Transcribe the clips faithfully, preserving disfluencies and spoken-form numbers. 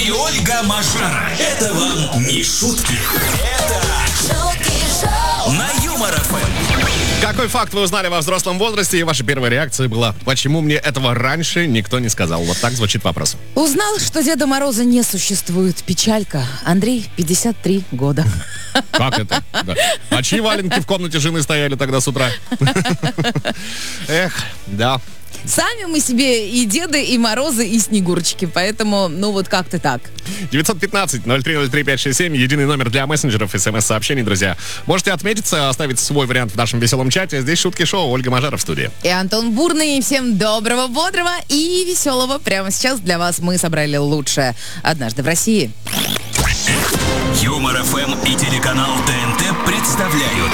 и Ольга Мажара. Это вам не шутки. Это шутки шоу на Юмор эф эм. Какой факт вы узнали во взрослом возрасте, и ваша первая реакция была: почему мне этого раньше никто не сказал? Вот так звучит вопрос. Узнал, что Деда Мороза не существует. Печалька. Андрей, пятьдесят три года. Как это? Да. А чьи валенки в комнате жены стояли тогда с утра? Эх, да. Сами мы себе и Деды, и Морозы, и Снегурочки. Поэтому, ну вот как-то так. девятьсот пятнадцать ноль три ноль три пять шесть семь. Единый номер для мессенджеров и смс-сообщений, друзья. Можете отметиться, оставить свой вариант в нашем веселом чате. Здесь шутки шоу. Ольга Мажара в студии. И Антон Бурный. Всем доброго, бодрого и веселого. Прямо сейчас для вас мы собрали лучшее «Однажды в России». Юмор эф эм и телеканал ТНТ представляют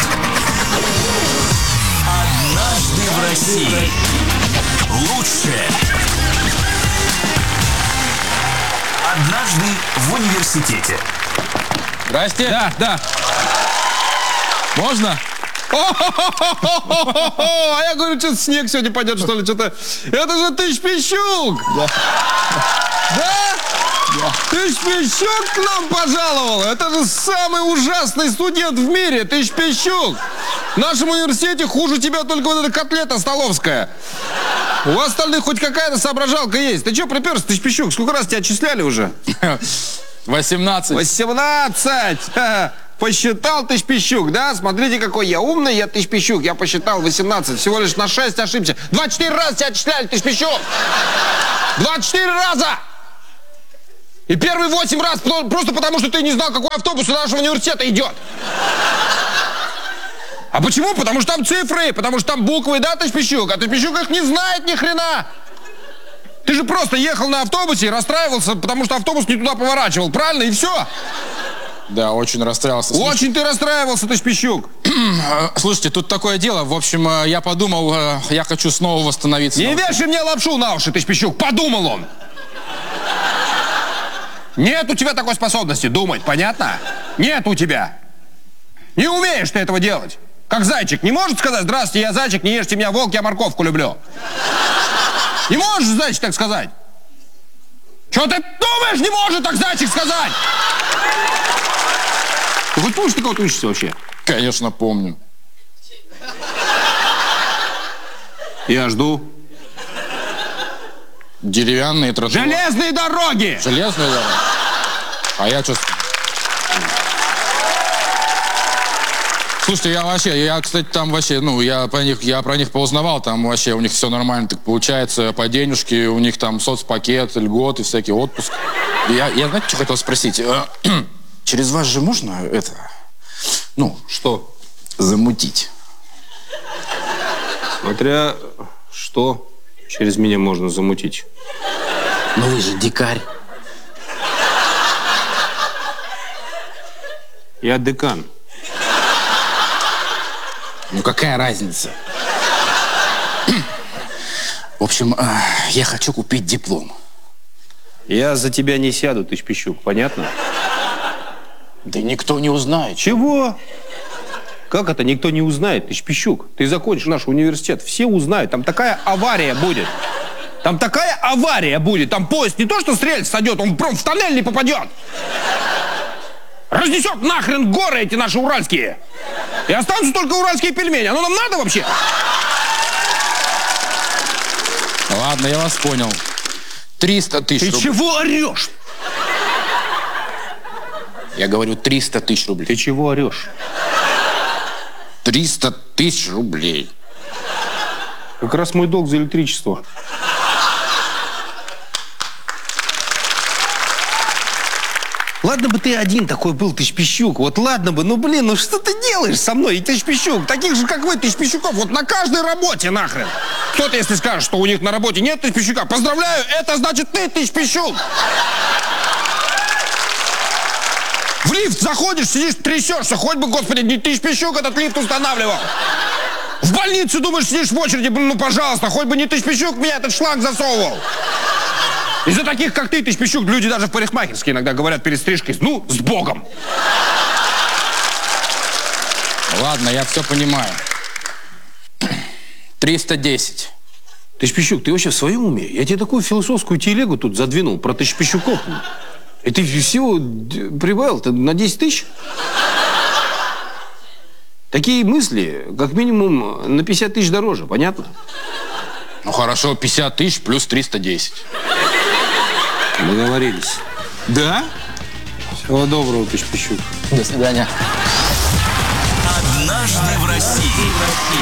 «Однажды в России». Лучшее. Однажды в университете. Здрасте. Да, да. Можно? А я говорю, что-то снег сегодня пойдет, что ли, что-то. Это же Тыщ Пищук! Да? Да? Тыщ Пищук к нам пожаловал! Это же самый ужасный студент в мире, Тыщ Пищук! В нашем университете хуже тебя только вот эта котлета столовская. У остальных хоть какая-то соображалка есть. Ты что приперся, Тыщ Пищук? Сколько раз тебя отчисляли уже? восемнадцать. восемнадцать! Посчитал, Тыщ Пищук, да? Смотрите, какой я умный, я Тыщ Пищук. Я посчитал восемнадцать, всего лишь на шесть ошибся. двадцать четыре раза тебя отчисляли, Тыщ Пищук! двадцать четыре раза! И первые восемь раз просто потому, что ты не знал, какой автобус у нашего университета идет. А почему? Потому что там цифры, потому что там буквы, да, Тыщ Пищук? А Тыщ Пищук их не знает ни хрена. Ты же просто ехал на автобусе и расстраивался, потому что автобус не туда поворачивал, правильно? И все. Да, очень расстраивался. Очень Слушайте, ты расстраивался, Тыщ Пищук. Слушайте, тут такое дело. В общем, я подумал, я хочу снова восстановиться. Не вешай мне лапшу на уши, Тыщ Пищук. Подумал он. Нет у тебя такой способности думать, понятно? Нет у тебя. Не умеешь ты этого делать. Как зайчик не может сказать: здравствуйте, я зайчик, не ешьте меня, волк, я морковку люблю. Не можешь зайчик так сказать? Что ты думаешь, не может так зайчик сказать? Ты хоть помнишь, ты кого-то учишься вообще? Конечно, помню. Я жду. Деревянные тротуары. Железные дороги! Железные дороги? А я что... Слушайте, я вообще, я, кстати, там вообще, ну, я про них, я про них поузнавал, там вообще у них все нормально, так получается, по денежке, у них там соцпакет, льготы, всякий отпуск. Я, я знаете, что хотел спросить? Через вас же можно это, ну, что? Замутить? Смотря что через меня можно замутить. Ну вы же дикарь. Я декан. Ну какая разница? В общем, я хочу купить диплом. Я за тебя не сяду, Тыщ Пищук, понятно? Да никто не узнает. Чего? Как это никто не узнает, Тыщ Пищук? Ты закончишь наш университет, все узнают. Там такая авария будет. Там такая авария будет. Там поезд не то что с рельс сойдет, он прям в тоннель не попадет. Разнесет нахрен горы эти наши уральские. И останутся только уральские пельмени. Оно нам надо вообще? Ладно, я вас понял. триста тысяч рублей. Ты чего орешь? Я говорю, триста тысяч рублей. Ты чего орешь? триста тысяч рублей. Как раз мой долг за электричество. Ладно бы ты один такой был, Тыщ Пищук. Вот ладно бы, ну блин, ну что ты делаешь со мной, Тыщ Пищук? Таких же, как вы, Тыщ Пищуков, вот на каждой работе нахрен. Кто-то, если скажет, что у них на работе нет Тыщ Пищука, поздравляю, это значит ты, Тыщ Пищук. В лифт заходишь, сидишь, трясешься, хоть бы, господи, не Тыщ Пищук этот лифт устанавливал. В больнице, думаешь, сидишь в очереди, ну, пожалуйста, хоть бы не Тыщ Пищук меня этот шланг засовывал. Из-за таких, как ты, Тыщ Пищук, люди даже в парикмахерской иногда говорят перед стрижкой: ну, с Богом. Ладно, я все понимаю. триста десять. Тыщ Пищук, ты вообще в своем уме? Я тебе такую философскую телегу тут задвинул про Тыщ Пищуков. И ты всего д- прибавил ты на десять тысяч? Такие мысли, как минимум, на пятьдесят тысяч дороже, понятно? Ну хорошо, пятьдесят тысяч плюс триста десять. Договорились. Да? Всего доброго, Пищ-Пищук. До свидания. Однажды в России.